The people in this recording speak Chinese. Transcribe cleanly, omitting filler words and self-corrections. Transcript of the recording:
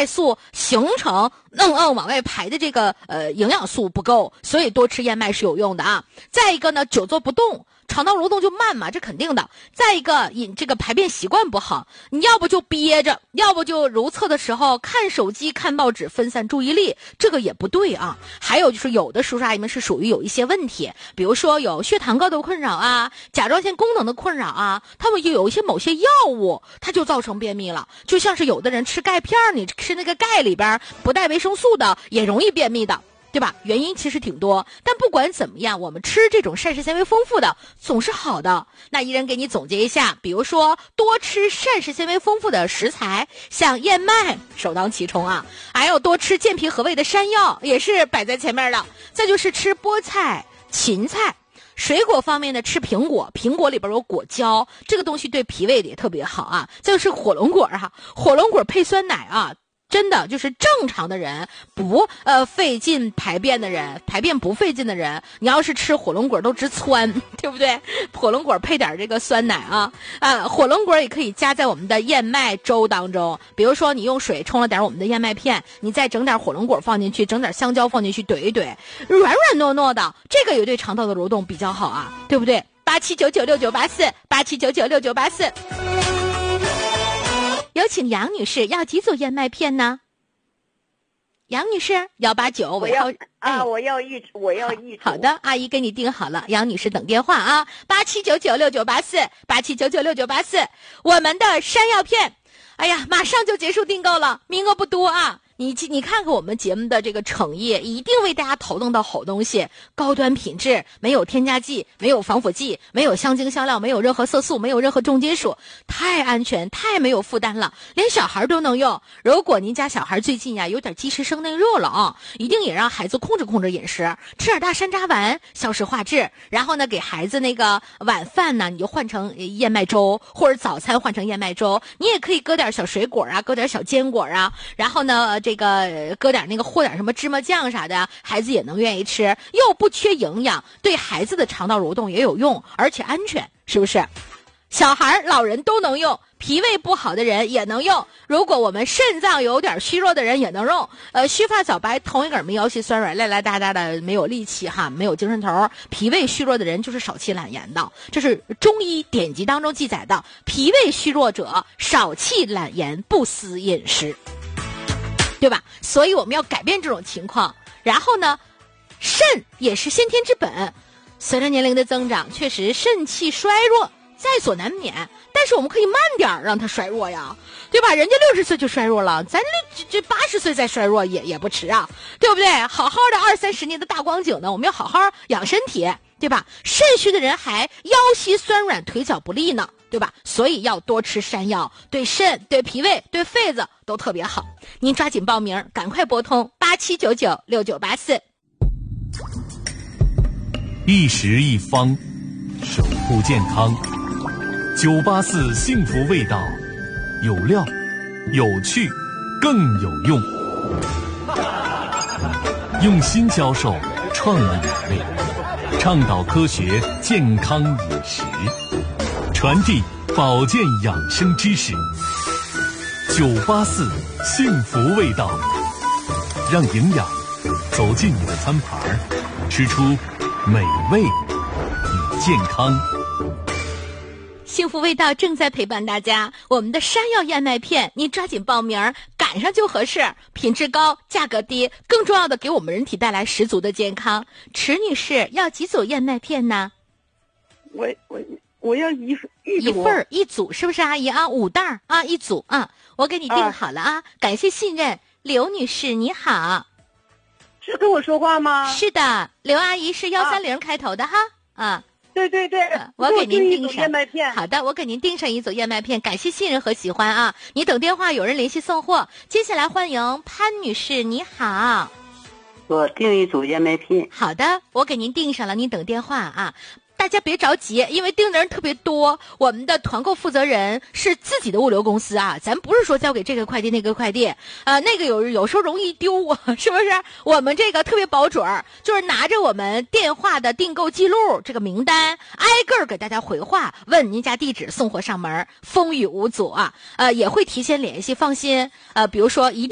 快速形成往外排的这个营养素不够，所以多吃燕麦是有用的啊。再一个呢，久坐不动，肠道蠕动就慢嘛，这肯定的。再一个，这个排便习惯不好，你要不就憋着，要不就如厕的时候看手机、看报纸，分散注意力，这个也不对啊。还有就是有的叔叔阿姨们是属于有一些问题，比如说有血糖高的困扰啊，甲状腺功能的困扰啊，他们又有一些某些药物，它就造成便秘了。就像是有的人吃钙片，你吃那个钙里边不带维生素的，也容易便秘的。对吧？原因其实挺多，但不管怎么样，我们吃这种膳食纤维丰富的总是好的。那一人给你总结一下，比如说多吃膳食纤维丰富的食材，像燕麦首当其冲啊，还有多吃健脾和胃的山药也是摆在前面的。再就是吃菠菜、芹菜。水果方面呢，吃苹果，苹果里边有果胶，这个东西对脾胃也特别好啊。再就是火龙果啊，火龙果配酸奶啊。真的就是正常的人不费劲排便的人，排便不费劲的人，你要是吃火龙果都直窜，对不对？火龙果配点这个酸奶啊，火龙果也可以加在我们的燕麦粥当中。比如说你用水冲了点我们的燕麦片，你再整点火龙果放进去，整点香蕉放进去怼一怼，软软糯糯的，这个也对肠道的蠕动比较好啊，对不对？87996984，87996984。有请杨女士，要几组燕麦片呢？杨女士189， 我要一组。 好的，阿姨给你订好了，杨女士等电话啊，87996984，87996984。我们的山药片，哎呀，马上就结束订购了，名额不多啊。你看看我们节目的这个诚意，一定为大家投赠到好东西，高端品质，没有添加剂，没有防腐剂，没有香精香料，没有任何色素，没有任何重金属，太安全，太没有负担了，连小孩都能用。如果您家小孩最近呀有点积食生内热了啊，一定也让孩子控制饮食，吃点大山楂丸消食化滞，然后呢给孩子那个晚饭呢你就换成燕麦粥，或者早餐换成燕麦粥，你也可以搁点小水果啊，搁点小坚果啊，然后呢这个搁点那个和点什么芝麻酱啥的，孩子也能愿意吃，又不缺营养，对孩子的肠道蠕动也有用，而且安全，是不是？小孩老人都能用，脾胃不好的人也能用，如果我们肾脏有点虚弱的人也能用。须发早白同一个没腰膝酸软赖赖哒哒的没有力气哈，没有精神头，脾胃虚弱的人就是少气懒言的，这是中医典籍当中记载的，脾胃虚弱者少气懒言，不思饮食，对吧？所以我们要改变这种情况。然后呢，肾也是先天之本，随着年龄的增长，确实肾气衰弱在所难免，但是我们可以慢点让它衰弱呀，对吧？人家60岁就衰弱了，咱这80岁再衰弱也不迟啊，对不对？好好的20-30年的大光景呢，我们要好好养身体，对吧？肾虚的人还腰膝酸软，腿脚不利呢，对吧？所以要多吃山药，对肾、对脾胃、对肺子都特别好。您抓紧报名，赶快拨通87996984。 一食一方，守护健康。984幸福味道，有料、有趣、更有用。用心教授创意美味，倡导科学健康饮食，传递保健养生知识。984幸福味道，让营养走进你的餐盘，吃出美味与健康。 幸福味道正在陪伴大家，我们的山药燕麦片，你抓紧报名，赶上就合适，品质高，价格低，更重要的给我们人体带来十足的健康。池女士要几组燕麦片呢？ 我要一份一组，是不是阿姨啊？5袋啊，一组啊，我给你订好了啊。感谢信任，刘女士你好。 是跟我说话吗？ 是的，刘阿姨是130开头的哈啊。 对， 我给您订上燕麦片。 好的，我给您订上一组燕麦片，感谢信任和喜欢啊！你等电话，有人联系送货。接下来欢迎潘女士，你好。 我订一组燕麦片。 好的，我给您订上了，您等电话啊。大家别着急，因为订的人特别多，我们的团购负责人是自己的物流公司啊，咱不是说交给这个快递那个快递，那个有时候容易丢，是不是？我们这个特别保准，就是拿着我们电话的订购记录这个名单，挨个给大家回话，问您家地址，送货上门，风雨无阻啊。也会提前联系，放心。比如说一定